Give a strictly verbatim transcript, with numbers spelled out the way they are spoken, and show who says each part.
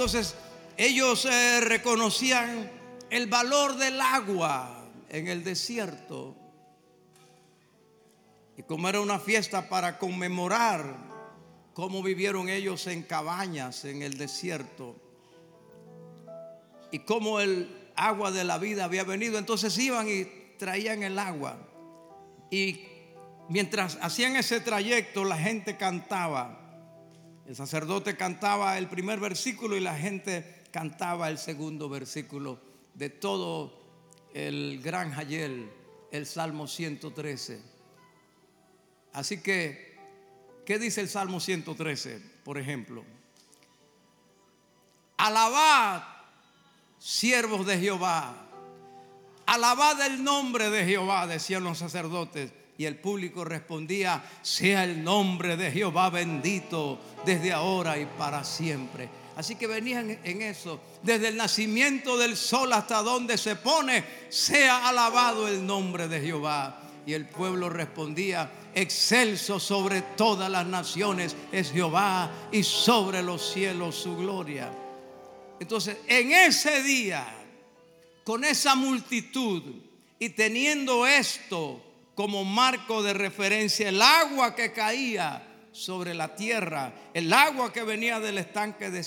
Speaker 1: Entonces ellos eh, reconocían el valor del agua en el desierto. Y como era una fiesta para conmemorar cómo vivieron ellos en cabañas en el desierto y cómo el agua de la vida había venido, entonces iban y traían el agua. Y mientras hacían ese trayecto, la gente cantaba. El sacerdote cantaba el primer versículo y la gente cantaba el segundo versículo de todo el gran Hayel, el Salmo ciento trece. Así que, ¿qué dice el Salmo ciento trece? Por ejemplo, alabad, siervos de Jehová, alabad el nombre de Jehová, decían los sacerdotes. Y el público respondía: sea el nombre de Jehová bendito desde ahora y para siempre. Así que venían en eso, desde el nacimiento del sol hasta donde se pone, sea alabado el nombre de Jehová. Y el pueblo respondía: excelso sobre todas las naciones es Jehová, y sobre los cielos su gloria. Entonces, en ese día, con esa multitud y teniendo esto como marco de referencia, el agua que caía sobre la tierra, el agua que venía del estanque de